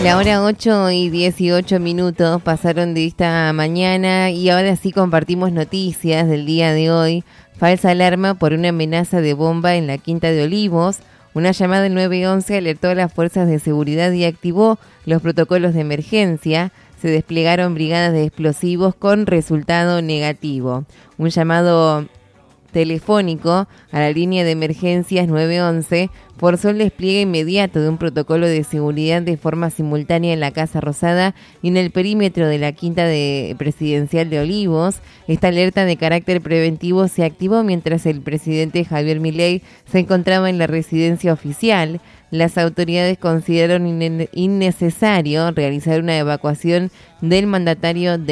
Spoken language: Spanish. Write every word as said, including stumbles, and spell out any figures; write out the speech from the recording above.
La hora ocho y dieciocho minutos pasaron de esta mañana y ahora sí compartimos noticias del día de hoy. Falsa alarma por una amenaza de bomba en la Quinta de Olivos. Una llamada del nueve once alertó a las fuerzas de seguridad y activó los protocolos de emergencia. Se desplegaron brigadas de explosivos con resultado negativo. Un llamado telefónico a la línea de emergencias nueve once forzó el despliegue inmediato de un protocolo de seguridad de forma simultánea en la Casa Rosada y en el perímetro de la Quinta de Presidencial de Olivos. Esta alerta de carácter preventivo se activó mientras el presidente Javier Milei se encontraba en la residencia oficial. Las autoridades consideraron innecesario realizar una evacuación del mandatario de